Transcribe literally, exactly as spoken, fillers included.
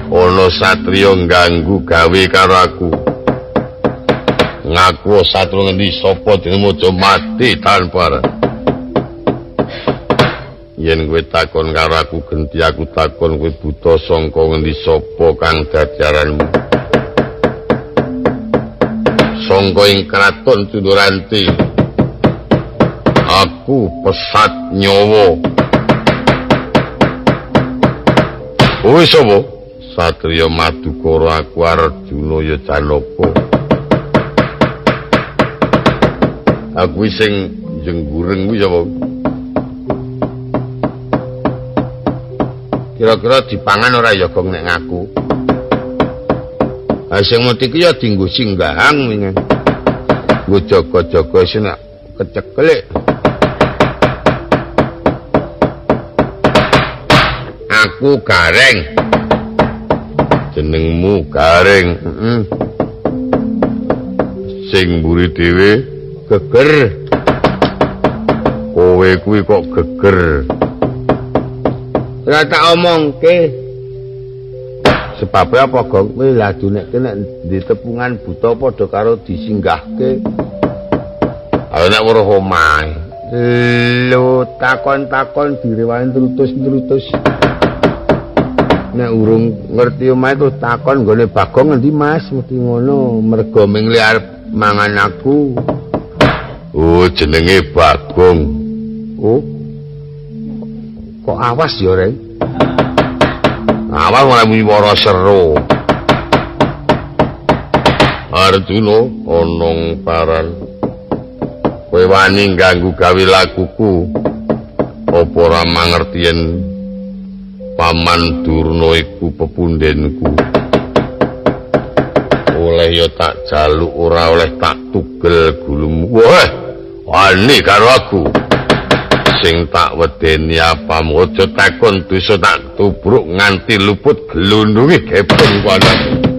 ana satriya ganggu gawe karo aku. Ngaku satru ngendi sapa dene aja mati tanpa. Yen kowe takon karo aku genti aku takon kowe buta sangka ngendi sapa kang dadi aranmu. Sangka ing kraton Cunduranti. Aku pesat nyawa. Kowe sapa? Satriya Madukara aku Arjuna ya Janaka. Aku sing jenggureng kuwi sapa? Kira-kira dipangan ora ya gong nek ngaku. Ha sing mati ki ya dienggo singgahang wingi. Nggo jaga-jaga sing kecekelek. Aku Gareng. Jenengmu Gareng, heeh. Sing mburi dhewe geger. Kowe kuwi kok geger. Ora tak omongke. Sebab apa, Gong? Kowe ladu nek nek di tepungan buta padha karo disinggahke. Ayo nek weruh omahe. Lho, takon-takon direwangi trutus-trutus. Nek urung ngerti omahe tuh takon nggone Bagong endi Mas mesti ngono mergo mingli arep mangan aku. Oh jenenge Bagong. Oh. Kok awas ya, Reng? Awas ora wiwara sero. Arjuna onong paran. Kowe wani ganggu gawe lakuku. Apa ora mangerti yen Paman Durna iku pepundhenku. Oleh ya tak jaluk ora oleh tak tugel gulumu. Wah, wani karo aku. Sing tak wedeni apa aja takon dosa tak tubruk nganti luput glundungi gepeng padaku.